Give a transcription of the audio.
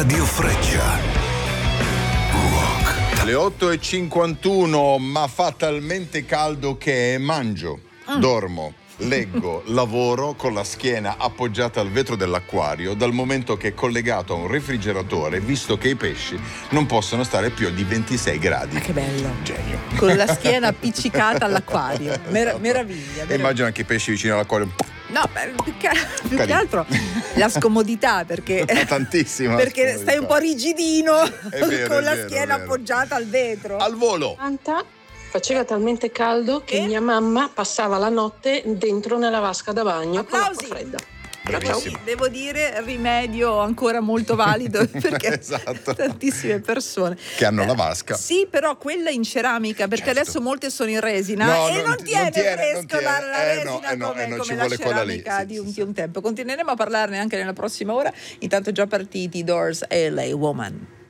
Radio Freccia. Rock. Le 8:51, ma fa talmente caldo che mangio, dormo, leggo, lavoro con la schiena appoggiata al vetro dell'acquario, dal momento che è collegato a un refrigeratore, visto che i pesci non possono stare più di 26 gradi. Che bello. Genio. Con la schiena appiccicata all'acquario. Meraviglia. E immagino anche i pesci vicino all'acquario. No, più che altro la scomodità, perché Tantissima perché scomodità. stai un po' rigidino vero, con è la vero, schiena è vero. appoggiata al vetro. Al volo. Faceva talmente caldo che mia mamma passava la notte dentro nella vasca da bagno con Applausi. l'acqua fredda. Bravissimo. Devo dire, rimedio ancora molto valido, perché Esatto. tantissime persone Che hanno la vasca. Sì, però quella in ceramica, perché Certo. adesso molte sono in resina No, e non tiene non fresco tiene. la resina no, come non ci la vuole quella lì. ceramica Sì, di sì, un tempo. Continueremo a parlarne anche nella prossima ora. Intanto già partiti i Doors e LA Woman.